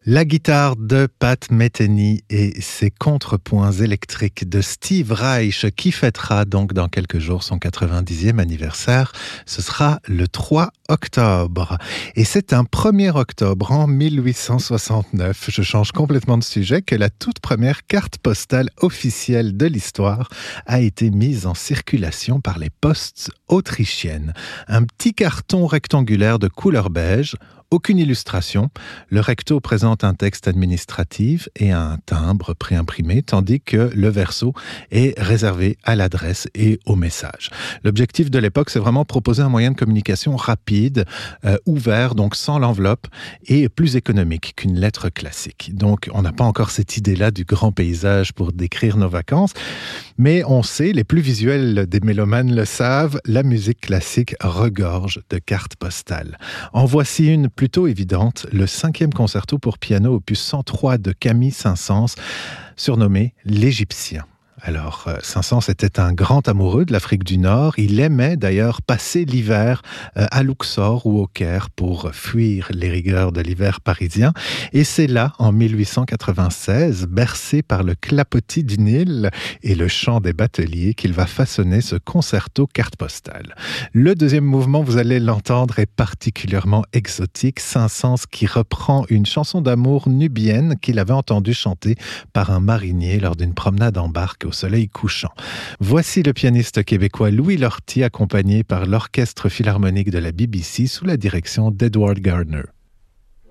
La guitare de Pat Metheny et ses contrepoints électriques de Steve Reich qui fêtera donc dans quelques jours son 90e anniversaire. Ce sera le 3 octobre. Et c'est un 1er octobre en 1869, je change complètement de sujet, que la toute première carte postale officielle de l'histoire a été mise en circulation par les postes autrichiennes. Un petit carton rectangulaire de couleur beige. Aucune illustration. Le recto présente un texte administratif et un timbre préimprimé, tandis que le verso est réservé à l'adresse et au message. L'objectif de l'époque, c'est vraiment proposer un moyen de communication rapide, ouvert, donc sans l'enveloppe, et plus économique qu'une lettre classique. Donc, on n'a pas encore cette idée-là du grand paysage pour décrire nos vacances, mais on sait, les plus visuels des mélomanes le savent, la musique classique regorge de cartes postales. En voici une plutôt évidente, le 5e concerto pour piano opus 103 de Camille Saint-Saëns, surnommé l'Égyptien. Alors, Saint-Saëns était un grand amoureux de l'Afrique du Nord. Il aimait d'ailleurs passer l'hiver à Luxor ou au Caire pour fuir les rigueurs de l'hiver parisien. Et c'est là, en 1896, bercé par le clapotis du Nil et le chant des bateliers, qu'il va façonner ce concerto carte postale. Le deuxième mouvement, vous allez l'entendre, est particulièrement exotique. Saint-Saëns qui reprend une chanson d'amour nubienne qu'il avait entendue chanter par un marinier lors d'une promenade en barque au soleil couchant. Voici le pianiste québécois Louis Lortie accompagné par l'Orchestre philharmonique de la BBC sous la direction d'Edward Gardner.